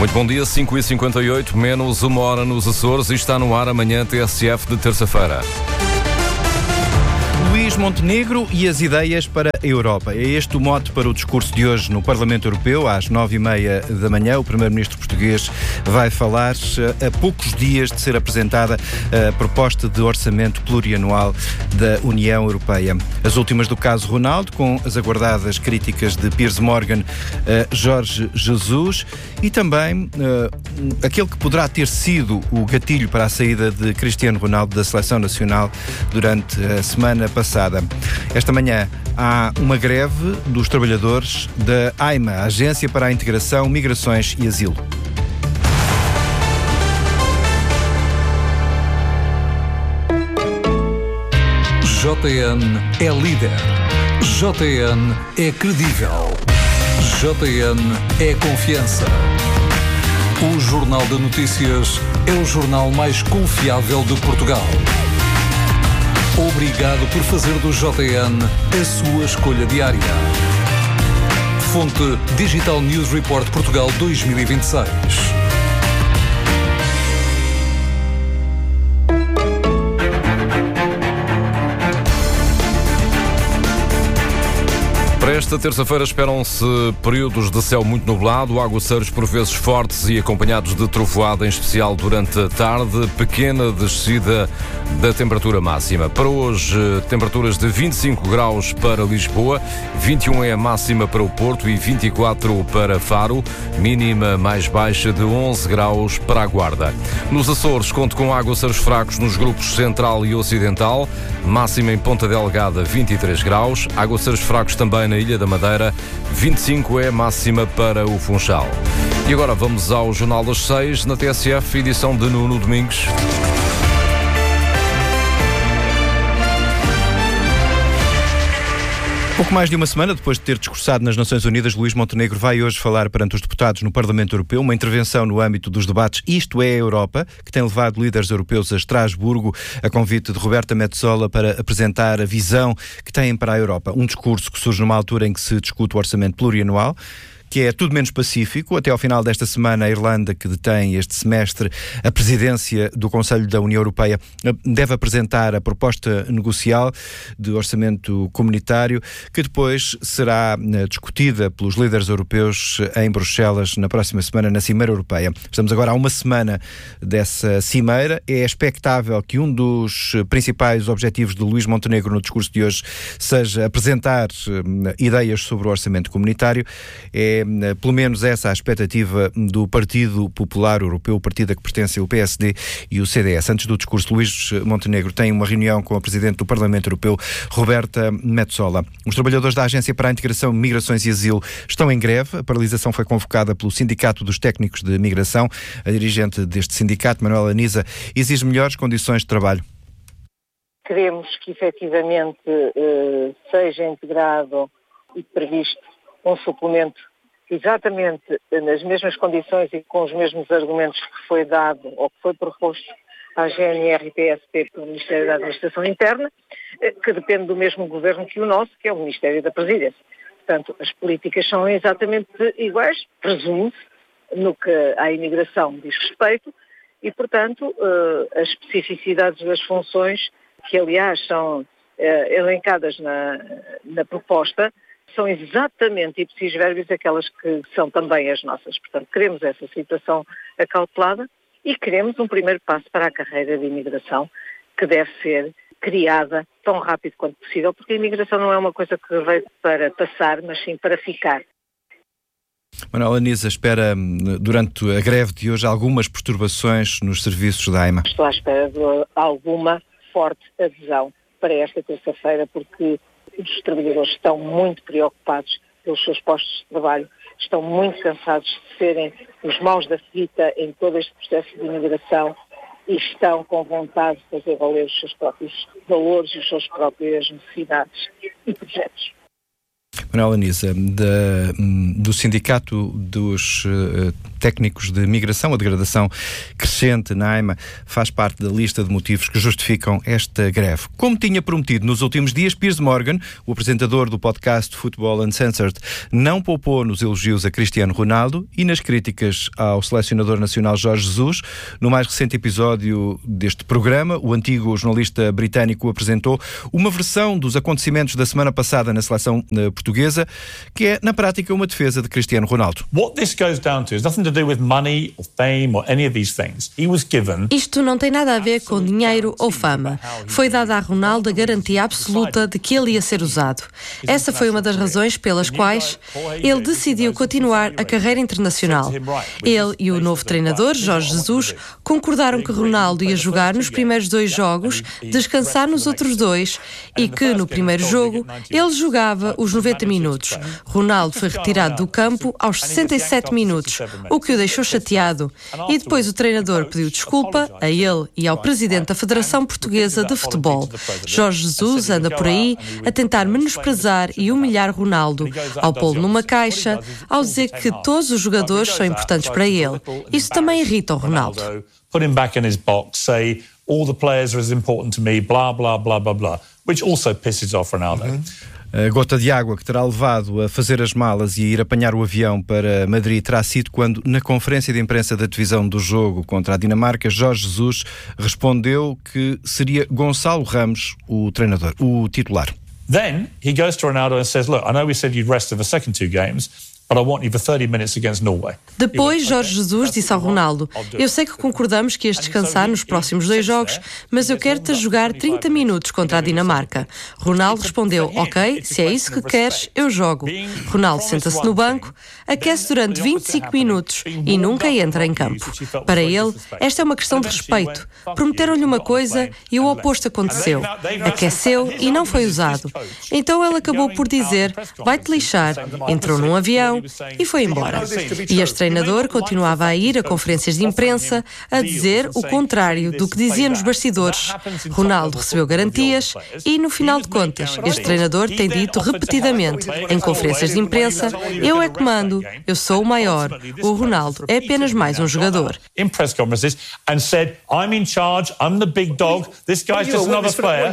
Muito bom dia, 5h58, menos uma hora nos Açores, e está no ar amanhã TSF de terça-feira. Luís Montenegro e as ideias para a Europa. É este o mote para o discurso de hoje no Parlamento Europeu, às 9h30 da manhã. O primeiro-ministro português vai falar a poucos dias de ser apresentada a proposta de orçamento plurianual da União Europeia. As últimas do caso Ronaldo, com as aguardadas críticas de Piers Morgan a Jorge Jesus, e também aquele que poderá ter sido o gatilho para a saída de Cristiano Ronaldo da Seleção Nacional durante a semana passada. Esta manhã há uma greve dos trabalhadores da AIMA, a Agência para a Integração, Migrações e Asilo. JN é líder. JN é credível. JN é confiança. O Jornal de Notícias é o jornal mais confiável de Portugal. Obrigado por fazer do JN a sua escolha diária. Fonte Digital News Report Portugal 2026. Para esta terça-feira esperam-se períodos de céu muito nublado, aguaceiros por vezes fortes e acompanhados de trovoada, em especial durante a tarde, pequena descida da temperatura máxima. Para hoje, temperaturas de 25 graus para Lisboa, 21 é a máxima para o Porto e 24 para Faro, mínima mais baixa de 11 graus para a Guarda. Nos Açores, conto com aguaceiros fracos nos grupos Central e Ocidental, máxima em Ponta Delgada 23 graus, aguaceiros fracos também na Ilha da Madeira, 25 é a máxima para o Funchal. E agora vamos ao Jornal das 6, na TSF, edição de Nuno Domingos. Pouco mais de uma semana depois de ter discursado nas Nações Unidas, Luís Montenegro vai hoje falar perante os deputados no Parlamento Europeu, uma intervenção no âmbito dos debates Isto é a Europa, que tem levado líderes europeus a Estrasburgo, a convite de Roberta Metsola para apresentar a visão que têm para a Europa. Um discurso que surge numa altura em que se discute o orçamento plurianual, que é tudo menos pacífico. Até ao final desta semana, a Irlanda, que detém este semestre a presidência do Conselho da União Europeia, deve apresentar a proposta negocial de orçamento comunitário, que depois será discutida pelos líderes europeus em Bruxelas na próxima semana, na Cimeira Europeia. Estamos agora a uma semana dessa cimeira. É expectável que um dos principais objetivos de Luís Montenegro no discurso de hoje seja apresentar ideias sobre o orçamento comunitário. É pelo menos essa a expectativa do Partido Popular Europeu, o partido a que pertence o PSD e o CDS. Antes do discurso, Luís Montenegro tem uma reunião com a Presidente do Parlamento Europeu, Roberta Metsola. Os trabalhadores da Agência para a Integração, Migrações e Asilo estão em greve. A paralisação foi convocada pelo Sindicato dos Técnicos de Migração. A dirigente deste sindicato, Manuela Nisa, exige melhores condições de trabalho. Queremos que efetivamente seja integrado e previsto um suplemento exatamente nas mesmas condições e com os mesmos argumentos que foi dado ou que foi proposto à GNR-PSP pelo Ministério da Administração Interna, que depende do mesmo governo que o nosso, que é o Ministério da Presidência. Portanto, as políticas são exatamente iguais, presume-se, no que à imigração diz respeito, e, portanto, as especificidades das funções, que aliás são elencadas na proposta, são exatamente ipsis verbis aquelas que são também as nossas. Portanto, queremos essa situação acautelada e queremos um primeiro passo para a carreira de imigração que deve ser criada tão rápido quanto possível, porque a imigração não é uma coisa que veio para passar, mas sim para ficar. Manuela Nisa espera, durante a greve de hoje, algumas perturbações nos serviços da AIMA. Estou à espera de alguma forte adesão para esta terça-feira, porque os trabalhadores estão muito preocupados pelos seus postos de trabalho, estão muito cansados de serem os maus da fita em todo este processo de imigração e estão com vontade de fazer valer os seus próprios valores e as suas próprias necessidades e projetos. Manuela Nisa, do Sindicato dos técnicos de migração. A degradação crescente na AIMA faz parte da lista de motivos que justificam esta greve. Como tinha prometido nos últimos dias, Piers Morgan, o apresentador do podcast Football Uncensored, não poupou nos elogios a Cristiano Ronaldo e nas críticas ao selecionador nacional Jorge Jesus. No mais recente episódio deste programa, o antigo jornalista britânico apresentou uma versão dos acontecimentos da semana passada na seleção portuguesa, que é, na prática, uma defesa de Cristiano Ronaldo. What this goes down to is nothing to do with money or fame or any of these things. He was given. Isto não tem nada a ver com dinheiro ou fama. Foi dada a Ronaldo a garantia absoluta de que ele ia ser usado. Essa foi uma das razões pelas quais ele decidiu continuar a carreira internacional. Ele e o novo treinador, Jorge Jesus, concordaram que Ronaldo ia jogar nos primeiros 2 jogos, descansar nos outros 2 e que no primeiro jogo ele jogava os 90 minutos. Ronaldo foi retirado do campo aos 67 minutos, o que o deixou chateado. E depois o treinador pediu desculpa a ele e ao presidente da Federação Portuguesa de Futebol. Jorge Jesus anda por aí a tentar menosprezar e humilhar Ronaldo, ao pô-lo numa caixa, ao dizer que todos os jogadores são importantes para ele. Isso também irrita o Ronaldo. Put him back in his box, say all the players are as important to me, blah blah blah blah blah, which also pisses off Ronaldo. A gota de água que terá levado a fazer as malas e a ir apanhar o avião para Madrid terá sido quando, na conferência de imprensa da divisão do jogo contra a Dinamarca, Jorge Jesus respondeu que seria Gonçalo Ramos o treinador, o titular. Then he goes to Ronaldo and says, look, I know we said you'd rest for the second 2 games, but I want you for 30 minutes against Norway. Depois, Jorge Jesus disse ao Ronaldo: eu sei que concordamos que ias descansar nos próximos 2 jogos, mas eu quero-te a jogar 30 minutos contra a Dinamarca. Ronaldo respondeu: ok, se é isso que queres, eu jogo. Ronaldo senta-se no banco, aquece durante 25 minutos e nunca entra em campo. Para ele, esta é uma questão de respeito. Prometeram-lhe uma coisa e o oposto aconteceu. Aqueceu e não foi usado. Então ele acabou por dizer: vai-te lixar. Entrou num avião e foi embora. E este treinador continuava a ir a conferências de imprensa a dizer o contrário do que dizia nos bastidores. Ronaldo recebeu garantias e, no final de contas, este treinador tem dito repetidamente em conferências de imprensa: eu é que mando, eu sou o maior, o Ronaldo é apenas mais um jogador. In press conferences and said, I'm in charge, I'm the big dog, this guy's just another player.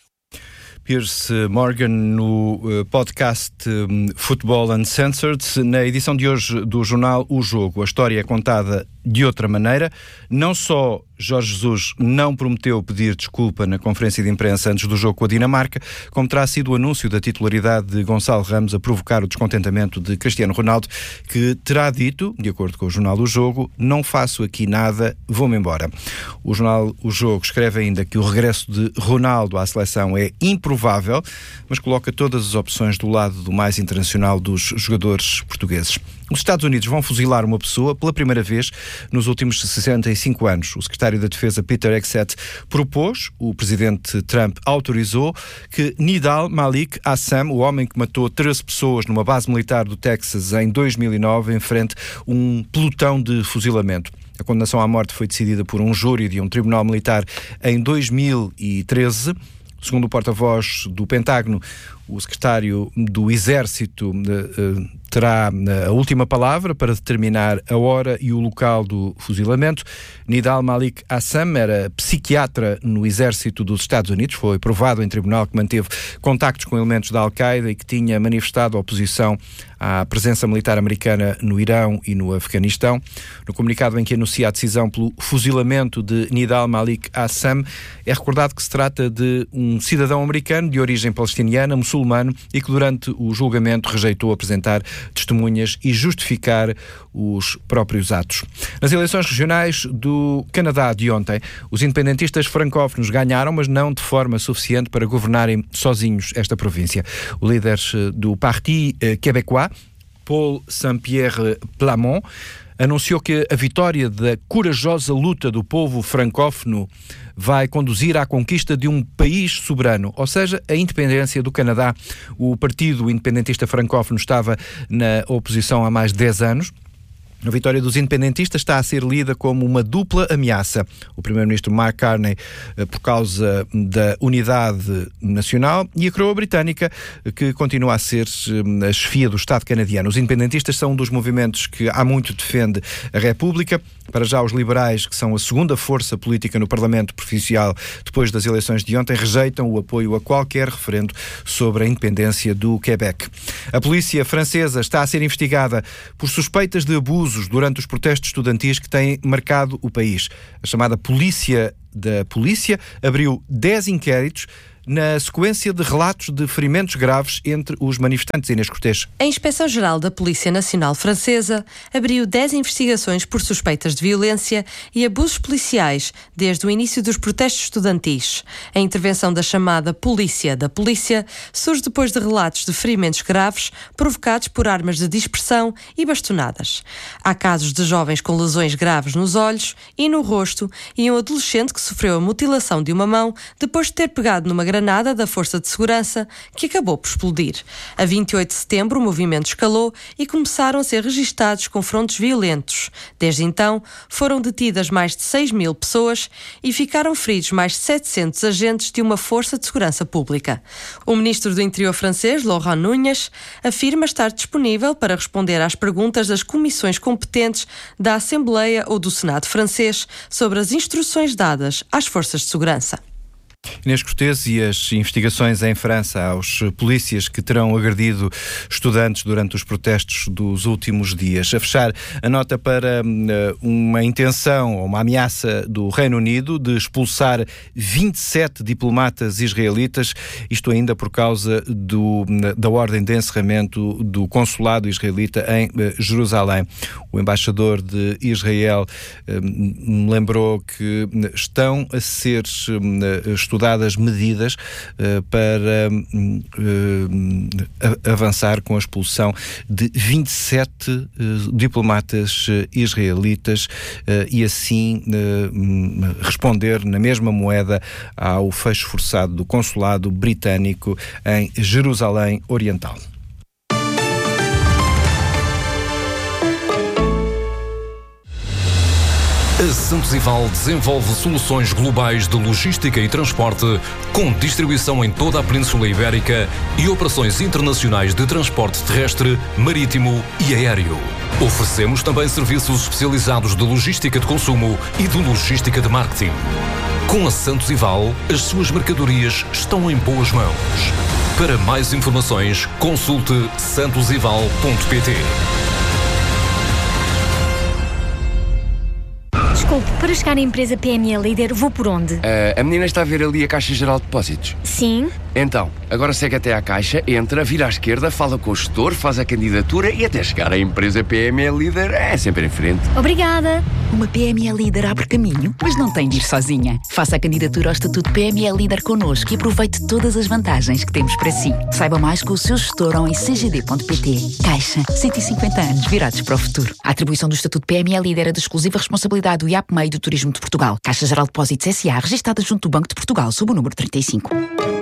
Piers Morgan no podcast Football Uncensored. Na edição de hoje do jornal O Jogo, a história é contada de outra maneira. Não só Jorge Jesus não prometeu pedir desculpa na conferência de imprensa antes do jogo com a Dinamarca, como terá sido o anúncio da titularidade de Gonçalo Ramos a provocar o descontentamento de Cristiano Ronaldo, que terá dito, de acordo com o jornal O Jogo: não faço aqui nada, vou-me embora. O jornal O Jogo escreve ainda que o regresso de Ronaldo à seleção é improvável, mas coloca todas as opções do lado do mais internacional dos jogadores portugueses. Os Estados Unidos vão fuzilar uma pessoa pela primeira vez nos últimos 65 anos. O secretário da Defesa, Peter Hegseth, propôs, o presidente Trump autorizou, que Nidal Malik Hassam, o homem que matou 13 pessoas numa base militar do Texas em 2009, enfrente um pelotão de fuzilamento. A condenação à morte foi decidida por um júri de um tribunal militar em 2013. Segundo o porta-voz do Pentágono, o secretário do Exército terá a última palavra para determinar a hora e o local do fuzilamento. Nidal Malik Hassam era psiquiatra no Exército dos Estados Unidos. Foi provado em tribunal que manteve contactos com elementos da Al-Qaeda e que tinha manifestado oposição à presença militar americana no Irão e no Afeganistão. No comunicado em que anuncia a decisão pelo fuzilamento de Nidal Malik Hassam, é recordado que se trata de um cidadão americano de origem palestiniana, muçulmano, e que durante o julgamento rejeitou apresentar testemunhas e justificar os próprios atos. Nas eleições regionais do Canadá de ontem, os independentistas francófonos ganharam, mas não de forma suficiente para governarem sozinhos esta província. O líder do Parti Québécois, Paul Saint-Pierre Plamont, anunciou que a vitória da corajosa luta do povo francófono vai conduzir à conquista de um país soberano, ou seja, a independência do Canadá. O Partido Independentista Francófono estava na oposição há mais de 10 anos. A vitória dos independentistas está a ser lida como uma dupla ameaça. O primeiro-ministro Mark Carney, por causa da unidade nacional, e a coroa britânica, que continua a ser a chefia do Estado canadiano. Os independentistas são um dos movimentos que há muito defende a República. Para já, os liberais, que são a segunda força política no Parlamento Provincial depois das eleições de ontem, rejeitam o apoio a qualquer referendo sobre a independência do Quebec. A polícia francesa está a ser investigada por suspeitas de abusos durante os protestos estudantis que têm marcado o país. A chamada Polícia da Polícia abriu 10 inquéritos na sequência de relatos de ferimentos graves entre os manifestantes. Inês Cortês. A Inspeção-Geral da Polícia Nacional Francesa abriu 10 investigações por suspeitas de violência e abusos policiais desde o início dos protestos estudantis. A intervenção da chamada Polícia da Polícia surge depois de relatos de ferimentos graves provocados por armas de dispersão e bastonadas. Há casos de jovens com lesões graves nos olhos e no rosto e um adolescente que sofreu a mutilação de uma mão depois de ter pegado numa granada da Força de Segurança, que acabou por explodir. A 28 de setembro, o movimento escalou e começaram a ser registados confrontos violentos. Desde então, foram detidas mais de 6.000 pessoas e ficaram feridos mais de 700 agentes de uma Força de Segurança Pública. O ministro do Interior francês, Laurent Nunez, afirma estar disponível para responder às perguntas das comissões competentes da Assembleia ou do Senado francês sobre as instruções dadas às forças de segurança. Inês Cortês, e as investigações em França aos polícias que terão agredido estudantes durante os protestos dos últimos dias. A fechar, a nota para uma intenção ou uma ameaça do Reino Unido de expulsar 27 diplomatas israelitas, isto ainda por causa da ordem de encerramento do consulado israelita em Jerusalém. O embaixador de Israel me lembrou que estão a ser estudadas medidas para avançar com a expulsão de 27 diplomatas israelitas e assim responder na mesma moeda ao fecho forçado do consulado britânico em Jerusalém Oriental. A Santos Ival desenvolve soluções globais de logística e transporte com distribuição em toda a Península Ibérica e operações internacionais de transporte terrestre, marítimo e aéreo. Oferecemos também serviços especializados de logística de consumo e de logística de marketing. Com a Santos Ival, as suas mercadorias estão em boas mãos. Para mais informações, consulte santosival.pt. Desculpe, para chegar à empresa PME Líder, vou por onde? A menina está a ver ali a Caixa Geral de Depósitos. Sim. Então, agora segue até à Caixa, entra, vira à esquerda, fala com o gestor, faz a candidatura e até chegar à empresa PME Líder é sempre em frente. Obrigada. Uma PME Líder abre caminho, mas não tem de ir sozinha. Faça a candidatura ao Estatuto PME Líder connosco e aproveite todas as vantagens que temos para si. Saiba mais com o seu gestor ou em cgd.pt. Caixa, 150 anos virados para o futuro. A atribuição do Estatuto PME Líder é de exclusiva responsabilidade do IAPMEI do Turismo de Portugal. Caixa Geral de Depósitos S.A. registada junto do Banco de Portugal sob o número 35.